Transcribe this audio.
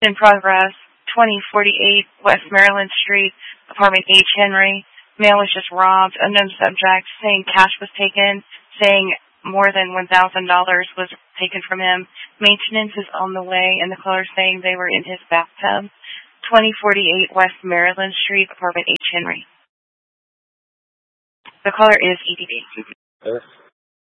In progress, 2048 West Maryland Street, apartment H. Henry. Mail was just robbed. Unknown subject saying cash was taken, saying more than $1,000 was taken from him. Maintenance is on the way, and the caller saying they were in his bathtub. 2048 West Maryland Street, apartment H. Henry. The caller is EDD. Yes.